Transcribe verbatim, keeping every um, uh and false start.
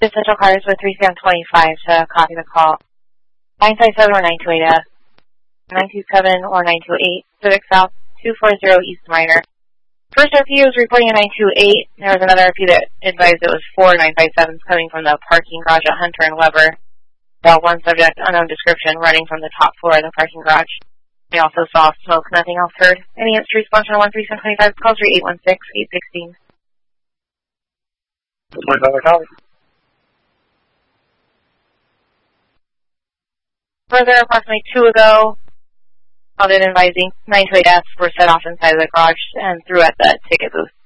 The Central Cars with three C M twenty-five to copy the call. nine five seven or nine two eight F. nine two seven or nine two eight. Civic South two four zero East Minor. First R P was reporting a nine two eight. There was another R P that advised it was four nine five sevens coming from the parking garage at Hunter and Weber. The one subject, unknown description, running from the top floor of the parking garage. We also saw smoke, nothing else heard. Any answer response on one three seven twenty-five, call three eight one six, eight one six. twenty-five copy. Further, approximately two ago, called in advising nine two eight F were set off inside of the garage and threw at the ticket booth.